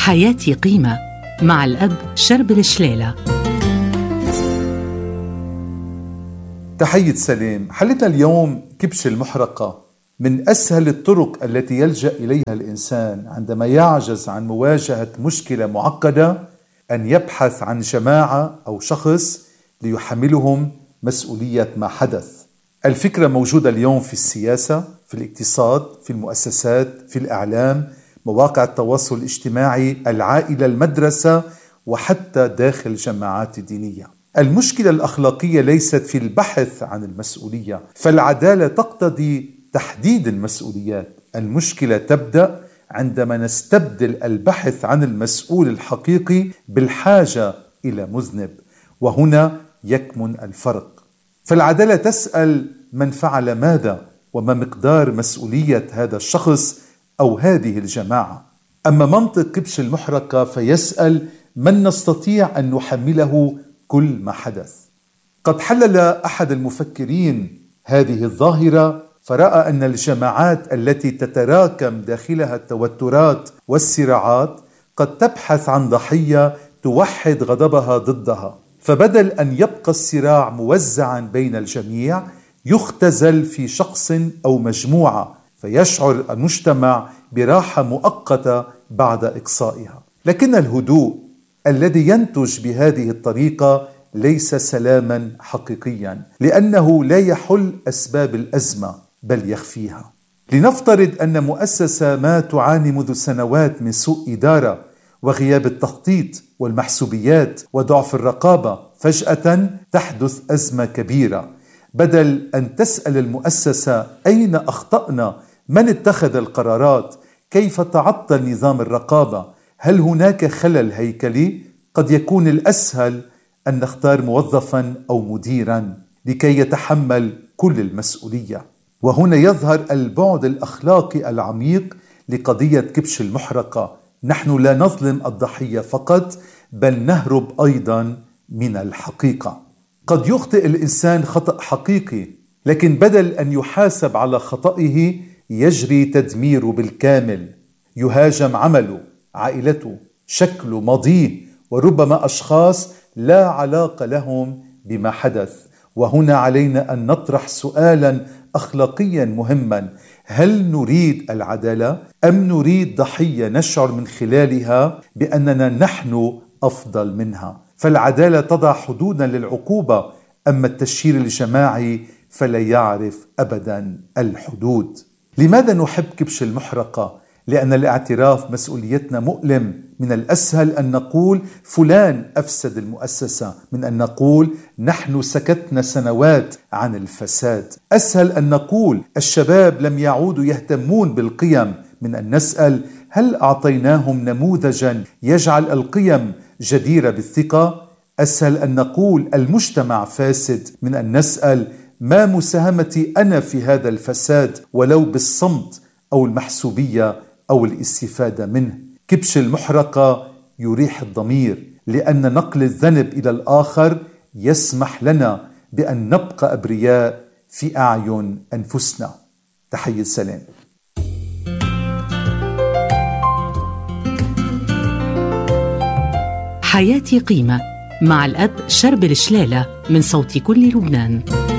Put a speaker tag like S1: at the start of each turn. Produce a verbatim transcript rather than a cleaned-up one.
S1: حياتي قيمة مع الأب شرب الشلالة.
S2: تحية سلام. حلتنا اليوم كبش المحرقة. من أسهل الطرق التي يلجأ إليها الإنسان عندما يعجز عن مواجهة مشكلة معقدة أن يبحث عن جماعة أو شخص ليحملهم مسؤولية ما حدث. الفكرة موجودة اليوم في السياسة، في الاقتصاد، في المؤسسات، في الإعلام، مواقع التواصل الاجتماعي، العائلة، المدرسة، وحتى داخل الجماعات الدينية. المشكلة الأخلاقية ليست في البحث عن المسؤولية، فالعدالة تقتضي تحديد المسؤوليات. المشكلة تبدأ عندما نستبدل البحث عن المسؤول الحقيقي بالحاجة إلى مذنب، وهنا يكمن الفرق. فالعدالة تسأل من فعل ماذا وما مقدار مسؤولية هذا الشخص أو هذه الجماعة. أما منطق كبش المحرقة فيسأل من نستطيع أن نحمله كل ما حدث. قد حلل أحد المفكرين هذه الظاهرة فرأى أن الجماعات التي تتراكم داخلها التوترات والصراعات قد تبحث عن ضحية توحد غضبها ضدها، فبدل أن يبقى الصراع موزعا بين الجميع يختزل في شخص أو مجموعة، فيشعر المجتمع براحة مؤقتة بعد إقصائها. لكن الهدوء الذي ينتج بهذه الطريقة ليس سلاما حقيقيا، لأنه لا يحل أسباب الأزمة بل يخفيها. لنفترض أن مؤسسة ما تعاني منذ سنوات من سوء إدارة وغياب التخطيط والمحسوبيات وضعف الرقابة، فجأة تحدث أزمة كبيرة. بدل أن تسأل المؤسسة أين أخطأنا، من اتخذ القرارات، كيف تعطل نظام الرقابة، هل هناك خلل هيكلي، قد يكون الأسهل أن نختار موظفا أو مديرا لكي يتحمل كل المسؤولية. وهنا يظهر البعد الأخلاقي العميق لقضية كبش المحرقة. نحن لا نظلم الضحية فقط، بل نهرب أيضا من الحقيقة. قد يخطئ الإنسان خطأ حقيقي، لكن بدل أن يحاسب على خطئه يجري تدميره بالكامل. يهاجم عمله، عائلته، شكله، ماضيه، وربما أشخاص لا علاقة لهم بما حدث. وهنا علينا أن نطرح سؤالا أخلاقيا مهما: هل نريد العدالة أم نريد ضحية نشعر من خلالها بأننا نحن أفضل منها؟ فالعدالة تضع حدودا للعقوبة، أما التشهير الجماعي فلا يعرف أبدا الحدود. لماذا نحب كبش المحرقة؟ لأن الاعتراف مسؤوليتنا مؤلم. من الأسهل أن نقول فلان أفسد المؤسسة من أن نقول نحن سكتنا سنوات عن الفساد. أسهل أن نقول الشباب لم يعودوا يهتمون بالقيم من أن نسأل هل أعطيناهم نموذجا يجعل القيم جديرة بالثقة. أسهل أن نقول المجتمع فاسد من أن نسأل ما مساهمتي أنا في هذا الفساد، ولو بالصمت أو المحسوبية أو الاستفادة منه. كبش المحرقة يريح الضمير، لأن نقل الذنب إلى الآخر يسمح لنا بأن نبقى أبرياء في أعين أنفسنا. تحية سلام.
S1: حياتي قيمة مع الأب شرب الشلالة من صوت كل لبنان.